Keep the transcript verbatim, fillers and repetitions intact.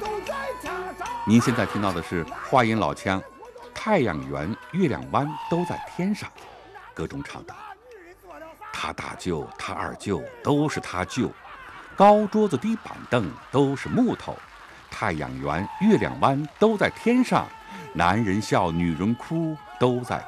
您现在听到的是话音老腔，太阳圆、月亮弯都在天上，歌中唱道：他大舅、他二舅都是他舅，高桌子低板凳都是木头，太阳圆、月亮弯都在天上，男人笑，女人哭，都在